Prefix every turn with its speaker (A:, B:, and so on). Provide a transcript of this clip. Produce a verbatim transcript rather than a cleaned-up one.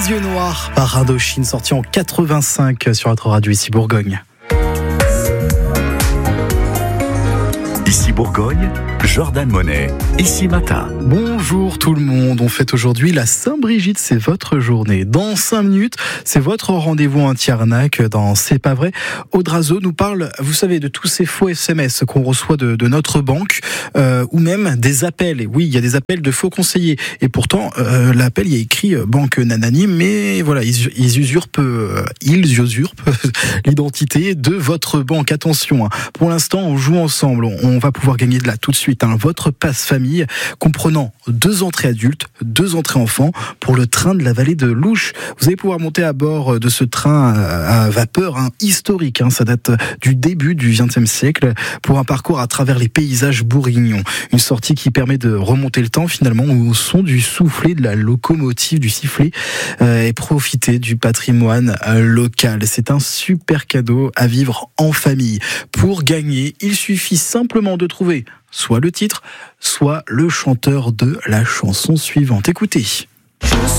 A: Les yeux noirs par Indochine, sorti en quatre-vingt-cinq sur notre radio ici Bourgogne.
B: Ici Bourgogne, Jordan Monet, ici Matin.
A: Bonjour tout le monde, on fête aujourd'hui la Saint-Brigitte, c'est votre journée. Dans cinq minutes, c'est votre rendez-vous en Tiernac dans C'est pas vrai. Audrazo nous parle, vous savez, de tous ces faux S M S qu'on reçoit de, de notre banque, euh, ou même des appels. Et oui, il y a des appels de faux conseillers. Et pourtant, euh, l'appel, il y a écrit euh, banque nanani, mais voilà, ils, ils usurpent, euh, ils usurpent l'identité de votre banque. Attention, hein. Pour l'instant, on joue ensemble. On va pouvoir gagner de là tout de suite hein, votre passe famille comprenant deux entrées adultes, deux entrées enfants pour le train de la vallée de Louche. Vous allez pouvoir monter à bord de ce train à vapeur hein, historique, hein, ça date du début du vingtième siècle pour un parcours à travers les paysages bourguignons. Une sortie qui permet de remonter le temps finalement au son du soufflet de la locomotive, du sifflet euh, et profiter du patrimoine euh, local. C'est un super cadeau à vivre en famille. Pour gagner, il suffit simplement de trouver soit le titre, soit le chanteur de la chanson suivante. Écoutez.